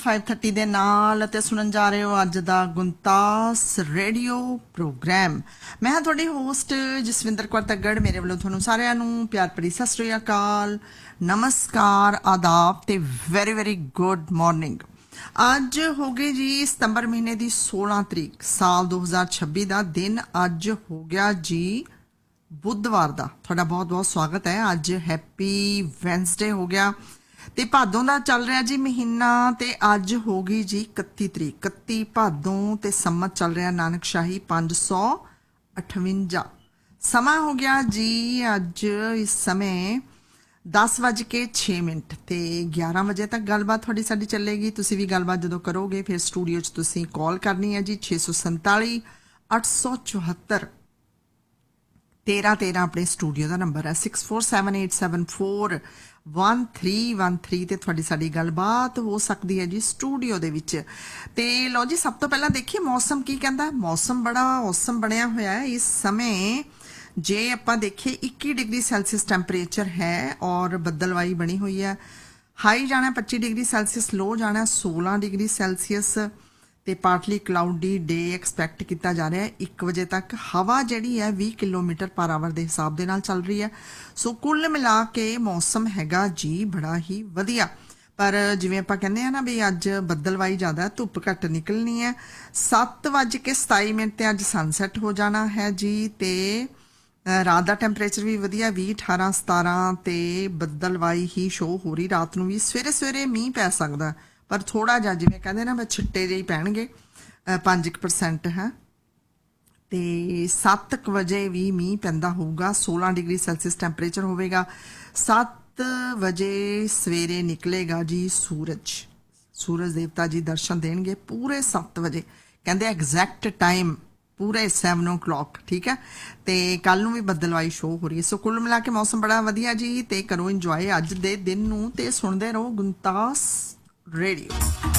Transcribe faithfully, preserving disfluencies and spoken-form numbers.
Five thirty ਦੇ ਨਾਲ ਤੇ ਸੁਣਨ ਜਾ ਰਹੇ ਹੋ ਅੱਜ ਦਾ ਗੁੰਤਾਸ ਰੇਡੀਓ ਪ੍ਰੋਗਰਾਮ। ਮੈਂ ਹਾਂ ਤੁਹਾਡੀ ਹੋਸਟ ਜਸਵਿੰਦਰ ਕੌਰ ਤੱਗੜ। ਮੇਰੇ ਵੱਲੋਂ ਤੁਹਾਨੂੰ ਸਾਰਿਆਂ ਨੂੰ ਪਿਆਰ ਭਰੀ ਸਤਿ ਸ੍ਰੀ ਅਕਾਲ, ਨਮਸਕਾਰ, ਆਦਾਬ ਤੇ ਵੈਰੀ ਵੈਰੀ ਗੁੱਡ ਮਾਰਨਿੰਗ। ਅੱਜ ਹੋ ਗਈ ਜੀ ਸਤੰਬਰ ਮਹੀਨੇ ਦੀ सोलह ਤਰੀਕ ਸਾਲ दो हज़ार छब्बीस ਦਾ ਦਿਨ। ਅੱਜ ਹੋ ਗਿਆ ਜੀ ਬੁੱਧਵਾਰ ਦਾ। ਤੁਹਾਡਾ ਬਹੁਤ ਬਹੁਤ ਸਵਾਗਤ ਹੈ। ਅੱਜ ਹੈਪੀ ਵੈਨਸਡੇ ਹੋ ਗਿਆ ਤੇ ਭਾਦੋਂ ਦਾ ਚੱਲ ਰਿਹਾ ਜੀ ਮਹੀਨਾ ਤੇ ਅੱਜ ਹੋ ਗਈ ਜੀ इकतीस ਤਰੀਕ, इकतीस ਭਾਦੋਂ ਤੇ ਸੰਮਤ ਚੱਲ ਰਿਹਾ ਨਾਨਕਸ਼ਾਹੀ पाँच सौ अठवंजा। ਸਮਾਂ ਹੋ ਗਿਆ ਜੀ ਅੱਜ ਇਸ ਸਮੇਂ दस वज के छे मिनट ਤੇ ग्यारह ਵਜੇ ਤੱਕ ਗੱਲਬਾਤ ਤੁਹਾਡੀ ਸਾਡੀ ਚੱਲੇਗੀ। ਤੁਸੀਂ ਵੀ ਗੱਲਬਾਤ ਜਦੋਂ ਕਰੋਗੇ ਫਿਰ ਸਟੂਡੀਓ 'ਚ ਤੁਸੀਂ ਕਾਲ ਕਰਨੀ ਹੈ ਜੀ छे सौ सैंताली अठ सौ चौहत्तर तेरह तेरह ਆਪਣੇ ਸਟੂਡੀਓ ਦਾ ਨੰਬਰ ਹੈ six four seven eight seven four one three one three ਤੇ ਤੁਹਾਡੀ ਸਾਡੀ ਗੱਲਬਾਤ ਹੋ ਸਕਦੀ ਹੈ ਜੀ ਸਟੂਡੀਓ ਦੇ ਵਿੱਚ। ਤੇ ਲਓ ਜੀ ਸਭ ਤੋਂ ਪਹਿਲਾਂ ਦੇਖੀਏ ਮੌਸਮ ਕੀ ਕਹਿੰਦਾ। ਮੌਸਮ ਬੜਾ ਔਸਮ ਬਣਿਆ ਹੋਇਆ ਹੈ ਇਸ ਸਮੇਂ। ਜੇ ਆਪਾਂ ਦੇਖੀਏ इक्कीस डिग्री ਸੈਲਸੀਅਸ ਟੈਂਪਰੇਚਰ ਹੈ ਔਰ ਬੱਦਲਵਾਈ ਬਣੀ ਹੋਈ ਹੈ। ਹਾਈ ਜਾਣਾ पच्चीस डिग्री ਸੈਲਸੀਅਸ, ਲੋ ਜਾਣਾ सोलह डिग्री ਸੈਲਸੀਅਸ ਤੇ ਪਾਰਟਲੀ ਕਲਾਉਡੀ ਡੇ ਐਕਸਪੈਕਟ ਕੀਤਾ ਜਾ ਰਿਹਾ ਹੈ। ਇੱਕ ਵਜੇ ਤੱਕ ਹਵਾ ਜਿਹੜੀ ਹੈ ਵੀਹ ਕਿਲੋਮੀਟਰ ਪਰ ਆਵਰ ਦੇ ਹਿਸਾਬ ਦੇ ਨਾਲ ਚੱਲ ਰਹੀ ਹੈ। ਸੋ ਕੁੱਲ ਮਿਲਾ ਕੇ ਮੌਸਮ ਹੈਗਾ ਜੀ ਬੜਾ ਹੀ ਵਧੀਆ। ਪਰ ਜਿਵੇਂ ਆਪਾਂ ਕਹਿੰਦੇ ਆ ਨਾ ਵੀ ਅੱਜ ਬੱਦਲਵਾਈ ਜ਼ਿਆਦਾ, ਧੁੱਪ ਘੱਟ ਨਿਕਲਣੀ ਹੈ। ਸੱਤ ਵੱਜ ਕੇ ਸਤਾਈ ਮਿੰਟ ਤੇ ਅੱਜ ਸਨਸੈਟ ਹੋ ਜਾਣਾ ਹੈ ਜੀ। ਤੇ ਰਾਤ ਦਾ ਟੈਂਪਰੇਚਰ ਵੀ ਵਧੀਆ ਵੀਹ अठारह सतारह ਤੇ ਬੱਦਲਵਾਈ ਹੀ ਸ਼ੋ ਹੋ ਰਹੀ। ਰਾਤ ਨੂੰ ਵੀ ਸਵੇਰੇ ਸਵੇਰੇ ਮੀਂਹ ਪੈ ਸਕਦਾ ਪਰ ਥੋੜਾ ਜਿਹਾ ਜਿਵੇਂ ਕਹਿੰਦੇ ਨਾ ਛਿੱਟੇ ਜਿਹੇ ਪੈਣਗੇ, ਪੰਜ ਕੁ ਪਰਸੈਂਟ ਹੈ। ਤੇ ਸੱਤ ਕੁ ਵਜੇ ਵੀ ਮੀਂਹ ਪੈਂਦਾ ਹੋਊਗਾ। सोलह डिग्री ਸੈਲਸੀਅਸ ਟੈਂਪਰੇਚਰ ਹੋਵੇਗਾ। ਸੱਤ ਵਜੇ ਸਵੇਰੇ ਨਿਕਲੇਗਾ ਜੀ ਸੂਰਜ। ਸੂਰਜ ਦੇਵਤਾ ਜੀ ਦਰਸ਼ਨ ਦੇਣਗੇ ਪੂਰੇ ਸੱਤ ਵਜੇ, ਕਹਿੰਦੇ ਐਗਜ਼ੈਕਟ ਟਾਈਮ ਪੂਰੇ ਸੈਵਨ ਓ ਕਲॉक। ਠੀਕ ਹੈ। ਤੇ ਕੱਲ ਨੂੰ ਵੀ ਬੱਦਲਵਾਈ ਸ਼ੋ ਹੋ ਰਹੀ ਹੈ। ਸੋ ਕੁੱਲ ਮਿਲਾ ਕੇ ਮੌਸਮ ਬੜਾ ਵਧੀਆ ਜੀ। ਤੇ ਕਰੋ ਇੰਜੋਏ ਅੱਜ ਦੇ ਦਿਨ ਨੂੰ ਤੇ ਸੁਣਦੇ ਰਹੋ ਗੁੰਤਾਸ ਰੇਡੀਓ।